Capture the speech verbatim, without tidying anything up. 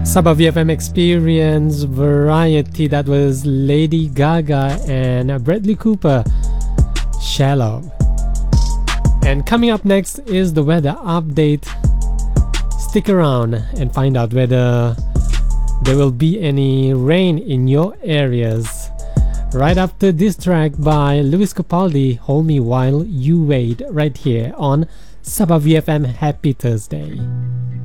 Sabah V F M Experience Variety. That was Lady Gaga and Bradley Cooper, Shallow. And coming up next is the weather update. Stick around and find out whether there will be any rain in your areas right after this track by Lewis Capaldi, Hold Me While You Wait, right here on Sabah V F M. Happy Thursday.